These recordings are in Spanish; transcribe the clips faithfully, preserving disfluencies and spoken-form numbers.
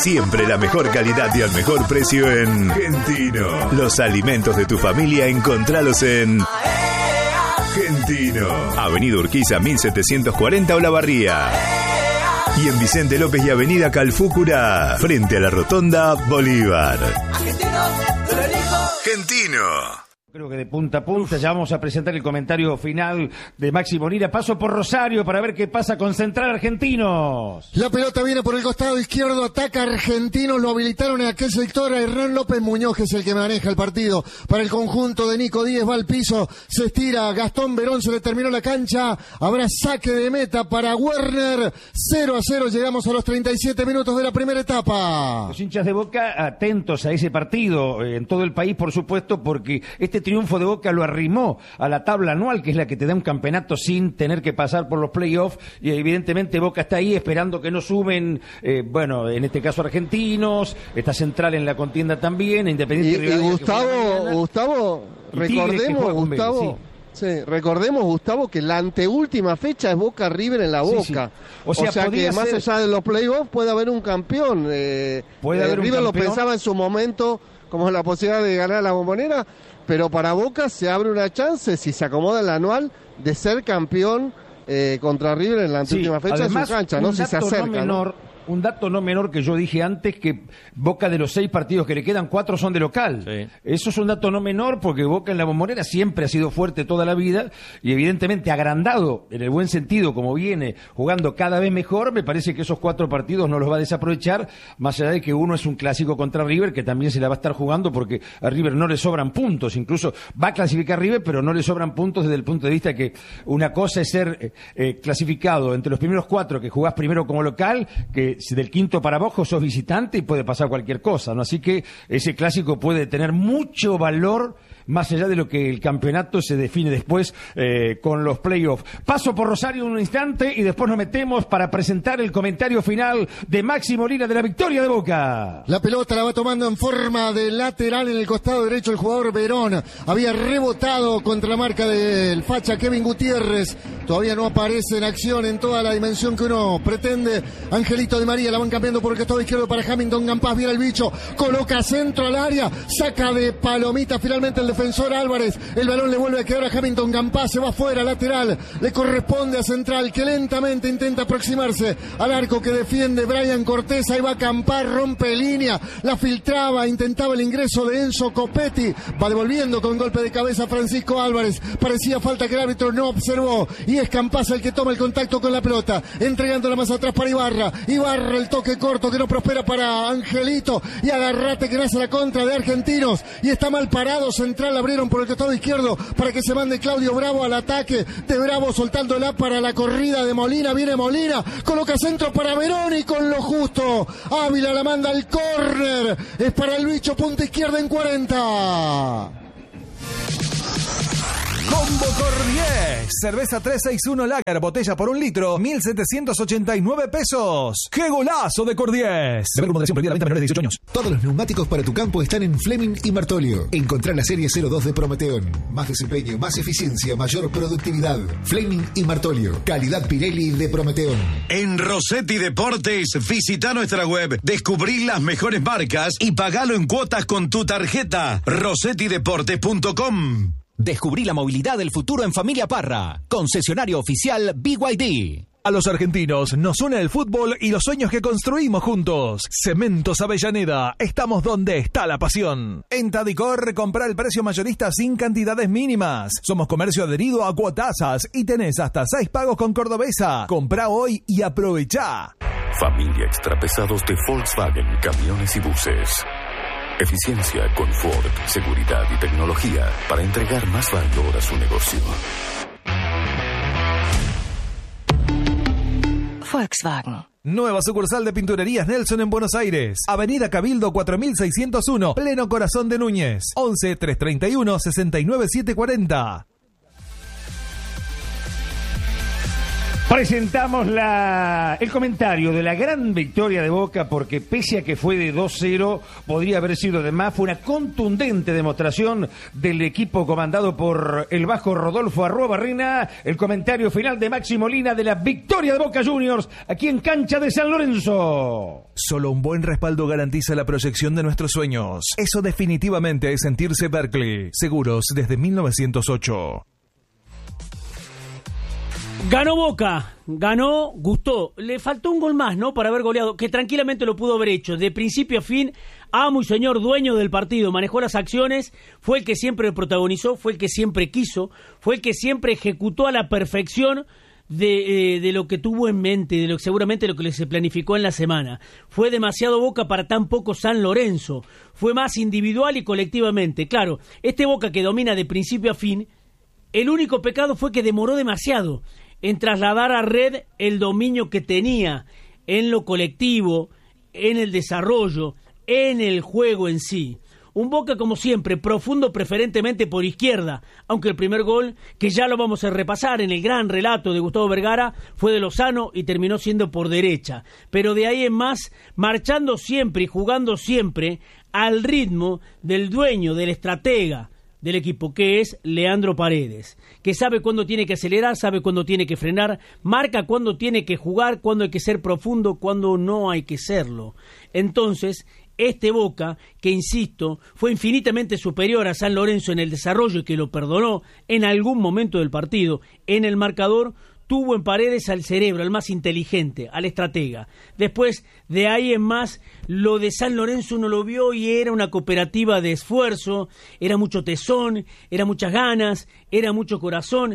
Siempre la mejor calidad y al mejor precio en Gentino. Los alimentos de tu familia, encontralos en Gentino. Avenida Urquiza mil setecientos cuarenta Olavarría. Y en Vicente López y Avenida Calfúcura, frente a la Rotonda Bolívar. Gentino. Creo que de punta a punta ya vamos a presentar el comentario final de Máximo Lira. Paso por Rosario para ver qué pasa con Central Argentinos. La pelota viene por el costado izquierdo, ataca Argentinos, lo habilitaron en aquel sector a Hernán López Muñoz, que es el que maneja el partido. Para el conjunto de Nico Díez va al piso, se estira Gastón Verón, se le terminó la cancha, habrá saque de meta para Werner. Cero a cero, llegamos a los treinta y siete minutos de la primera etapa. Los hinchas de Boca atentos a ese partido, eh, en todo el país por supuesto, porque este triunfo de Boca lo arrimó a la tabla anual, que es la que te da un campeonato sin tener que pasar por los playoffs, y evidentemente Boca está ahí esperando que no suben, eh, bueno, en este caso Argentinos, está Central en la contienda también, Independiente. Y, y Gustavo, Gustavo, recordemos, Gustavo, sí. Sí, recordemos, Gustavo, que la anteúltima fecha es Boca River en la Boca. Sí, sí. O sea, o sea que más ser... allá de los playoffs puede haber un campeón. Eh, puede haber eh, un River campeón. Lo pensaba en su momento como la posibilidad de ganar la Bombonera, pero para Boca se abre una chance, si se acomoda el anual, de ser campeón eh, contra River en la anteúltima sí, fecha en su cancha, ¿no? Si se acerca. No menor, ¿no? Un dato no menor que yo dije antes, que Boca, de los seis partidos que le quedan, cuatro son de local. Sí. Eso es un dato no menor, porque Boca en la Bombonera siempre ha sido fuerte toda la vida, y evidentemente agrandado, en el buen sentido, como viene jugando cada vez mejor. Me parece que esos cuatro partidos no los va a desaprovechar, más allá de que uno es un clásico contra River, que también se la va a estar jugando, porque a River no le sobran puntos, incluso va a clasificar River, pero no le sobran puntos desde el punto de vista que una cosa es ser eh, eh, clasificado entre los primeros cuatro, que jugás primero como local, que si del quinto para abajo sos visitante y puede pasar cualquier cosa, ¿no? Así que ese clásico puede tener mucho valor, más allá de lo que el campeonato se define después eh, con los playoffs. Paso por Rosario un instante y después nos metemos para presentar el comentario final de Máximo Lira de la victoria de Boca. La pelota la va tomando en forma de lateral en el costado derecho el jugador Verón. Había rebotado contra la marca del facha Kevin Gutiérrez. Todavía no aparece en acción en toda la dimensión que uno pretende. Angelito Di María la van cambiando por el costado izquierdo para Hamilton Campas. Viene el bicho, coloca centro al área, saca de palomita finalmente el defensor Álvarez. El balón le vuelve a quedar a Hamilton Campas, se va fuera, lateral, le corresponde a Central, que lentamente intenta aproximarse al arco que defiende Brian Cortés. Ahí va Campas, rompe línea, la filtraba, intentaba el ingreso de Enzo Copetti, va devolviendo con golpe de cabeza Francisco Álvarez. Parecía falta que el árbitro no observó, y es Campas el que toma el contacto con la pelota, entregándola más atrás para Ibarra. Ibarra, el toque corto que no prospera para Angelito, y agarrate que nace la contra de Argentinos, y está mal parado Central. Abrieron por el costado izquierdo para que se mande Claudio Bravo al ataque de Bravo, soltándola para la corrida de Molina. Viene Molina, coloca centro para Verón y con lo justo Ávila la manda al córner. Es para el bicho, punta izquierda en cuarenta. Combo Cordier, cerveza trescientos sesenta y uno Lager, botella por un litro, mil setecientos ochenta y nueve pesos. ¡Qué golazo de Cordier! Beber con moderación, prohibida la venta a menores de dieciocho años. Todos los neumáticos para tu campo están en Fleming y Martolio. Encontrá la serie cero dos de Prometeón. Más desempeño, más eficiencia, mayor productividad. Fleming y Martolio. Calidad Pirelli de Prometeón. En Rossetti Deportes, visita nuestra web, descubrí las mejores marcas y pagalo en cuotas con tu tarjeta. rossetti deportes punto com. Descubrí la movilidad del futuro en Familia Parra. Concesionario oficial B Y D. A los argentinos nos une el fútbol y los sueños que construimos juntos. Cementos Avellaneda, estamos donde está la pasión. En Tadicor, compra el precio mayorista sin cantidades mínimas. Somos comercio adherido a Cuotasas y tenés hasta seis pagos con Cordobesa. Comprá hoy y aprovechá. Familia Extrapesados de Volkswagen, camiones y buses. Eficiencia, confort, seguridad y tecnología para entregar más valor a su negocio. Volkswagen. Nueva sucursal de Pinturerías Nelson en Buenos Aires. Avenida Cabildo cuatro mil seiscientos uno, pleno corazón de Núñez. once, trescientos treinta y uno, sesenta y nueve, setecientos cuarenta. Presentamos la, el comentario de la gran victoria de Boca, porque pese a que fue de dos cero, podría haber sido de más. Fue una contundente demostración del equipo comandado por el bajo Rodolfo Arruabarrena. El comentario final de Maxi Molina de la victoria de Boca Juniors aquí en cancha de San Lorenzo. Solo un buen respaldo garantiza la proyección de nuestros sueños. Eso definitivamente es sentirse Berkeley. Seguros desde mil novecientos ocho. Ganó Boca, ganó, gustó. Le faltó un gol más, ¿no? Para haber goleado, que tranquilamente lo pudo haber hecho. De principio a fin, amo y señor dueño del partido. Manejó las acciones, fue el que siempre protagonizó, fue el que siempre quiso, fue el que siempre ejecutó a la perfección de, eh, de lo que tuvo en mente, de lo que seguramente lo que se planificó en la semana. Fue demasiado Boca para tan poco San Lorenzo. Fue más individual y colectivamente. Claro, este Boca que domina de principio a fin, el único pecado fue que demoró demasiado en trasladar a red el dominio que tenía en lo colectivo, en el desarrollo, en el juego en sí. Un Boca, como siempre, profundo preferentemente por izquierda, aunque el primer gol, que ya lo vamos a repasar en el gran relato de Gustavo Vergara, fue de Lozano y terminó siendo por derecha. Pero de ahí en más, marchando siempre y jugando siempre al ritmo del dueño, del estratega del equipo, que es Leandro Paredes, que sabe cuándo tiene que acelerar, sabe cuándo tiene que frenar, marca cuándo tiene que jugar, cuándo hay que ser profundo, cuándo no hay que serlo. Entonces, este Boca, que insisto, fue infinitamente superior a San Lorenzo en el desarrollo y que lo perdonó en algún momento del partido, en el marcador, tuvo en Paredes al cerebro, al más inteligente, al estratega. Después, de ahí en más, lo de San Lorenzo uno lo vio y era una cooperativa de esfuerzo, era mucho tesón, era muchas ganas, era mucho corazón.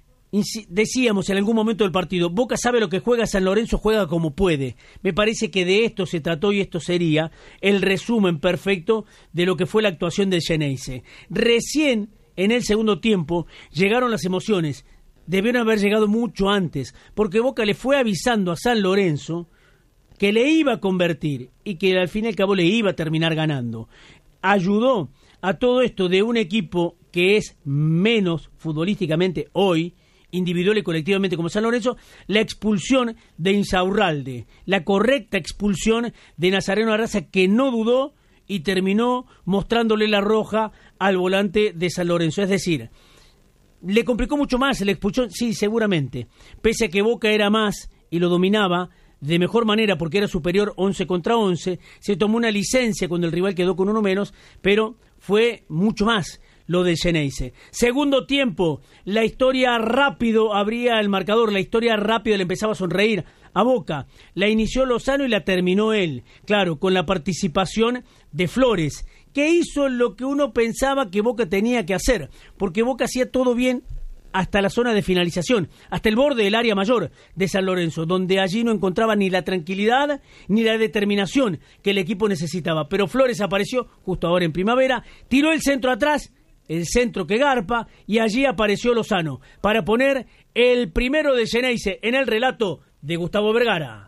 Decíamos en algún momento del partido, Boca sabe lo que juega, San Lorenzo juega como puede. Me parece que de esto se trató y esto sería el resumen perfecto de lo que fue la actuación del Xeneize. Recién, en el segundo tiempo, llegaron las emociones. Debieron haber llegado mucho antes, porque Boca le fue avisando a San Lorenzo que le iba a convertir y que al fin y al cabo le iba a terminar ganando. Ayudó a todo esto de un equipo que es menos futbolísticamente hoy, individual y colectivamente como San Lorenzo, la expulsión de Insaurralde, la correcta expulsión de Nazareno Arraza, que no dudó y terminó mostrándole la roja al volante de San Lorenzo. Es decir, ¿le complicó mucho más la expulsión? Sí, seguramente. Pese a que Boca era más y lo dominaba de mejor manera porque era superior once contra once, se tomó una licencia cuando el rival quedó con uno menos, pero fue mucho más lo del Xeneize. Segundo tiempo, la historia rápido abría el marcador, la historia rápido le empezaba a sonreír a Boca. La inició Lozano y la terminó él, claro, con la participación de Flores, que hizo lo que uno pensaba que Boca tenía que hacer, porque Boca hacía todo bien hasta la zona de finalización, hasta el borde del área mayor de San Lorenzo, donde allí no encontraba ni la tranquilidad ni la determinación que el equipo necesitaba. Pero Flores apareció justo ahora en primavera, tiró el centro atrás, el centro que garpa, y allí apareció Lozano para poner el primero de Xeneize en el relato de Gustavo Vergara.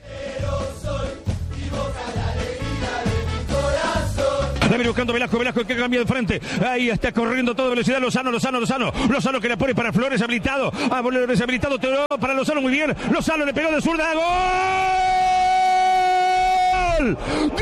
La viene buscando Velasco, Velasco que cambia de frente. Ahí está corriendo a toda velocidad Lozano, Lozano, Lozano. Lozano que la pone para Flores, habilitado. Ah, Flores habilitado, te para Lozano, muy bien. Lozano le pegó de zurda. ¡Gol! ¡Gol!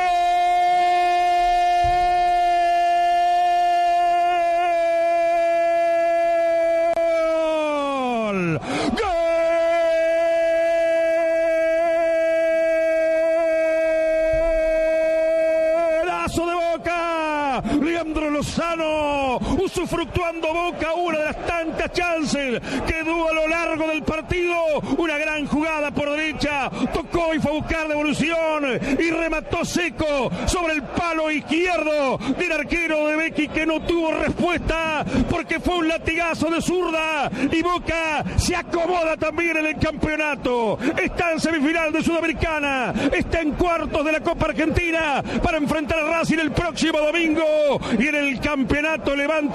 Lozano, usufructuando Boca una de las tantas chances que tuvo a lo largo del partido. Una gran jugada por derecha, tocó y fue a buscar devolución y remató seco sobre el palo izquierdo del arquero de Becky, que no tuvo respuesta porque fue un latigazo de zurda, y Boca se acomoda también en el campeonato. Está en semifinal de Sudamericana, está en cuartos de la Copa Argentina para enfrentar a Racing el próximo domingo, y en el campeonato levanta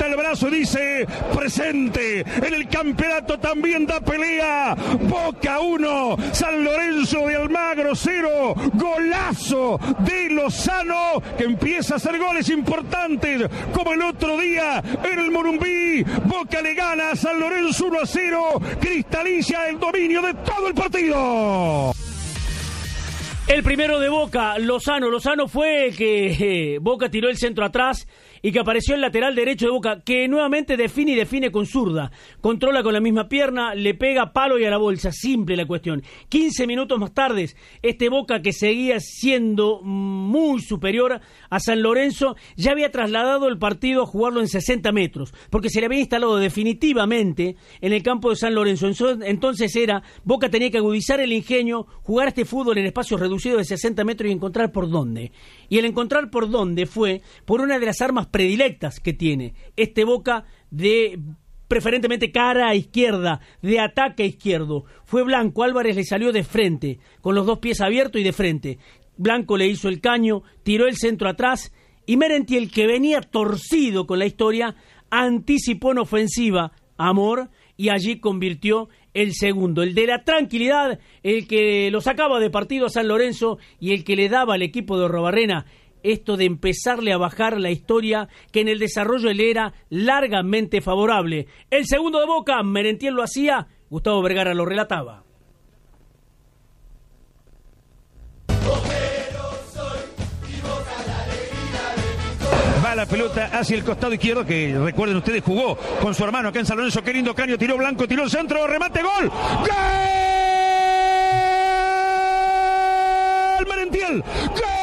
levanta el brazo y dice: presente en el campeonato, también da pelea. Boca uno, San Lorenzo de Almagro cero. Golazo de Lozano, que empieza a hacer goles importantes, como el otro día en el Morumbí. Boca le gana a San Lorenzo uno a cero, cristaliza el dominio de todo el partido. El primero de Boca, Lozano. Lozano fue el que eh, Boca tiró el centro atrás y que apareció el lateral derecho de Boca, que nuevamente define y define con zurda. Controla con la misma pierna, le pega palo y a la bolsa. Simple la cuestión. quince minutos más tarde, este Boca, que seguía siendo muy superior a San Lorenzo, ya había trasladado el partido a jugarlo en sesenta metros, porque se le había instalado definitivamente en el campo de San Lorenzo. Entonces era, Boca tenía que agudizar el ingenio, jugar este fútbol en espacios reducidos de sesenta metros y encontrar por dónde. Y el encontrar por dónde fue por una de las armas predilectas que tiene este Boca, de preferentemente cara a izquierda, de ataque izquierdo. Fue Blanco, Álvarez le salió de frente, con los dos pies abiertos y de frente. Blanco le hizo el caño, tiró el centro atrás, y Merentiel, que venía torcido con la historia, anticipó en ofensiva a Amor, y allí convirtió el segundo, el de la tranquilidad, el que lo sacaba de partido a San Lorenzo y el que le daba al equipo de Robarrena esto de empezarle a bajar la historia, que en el desarrollo le era largamente favorable. El segundo de Boca, Merentiel lo hacía, Gustavo Vergara lo relataba. Va la pelota hacia el costado izquierdo, que recuerden ustedes, jugó con su hermano acá en San Lorenzo. Qué lindo caño, tiró Blanco, tiró el centro, remate, gol. ¡Gol! Merentiel, ¡gol!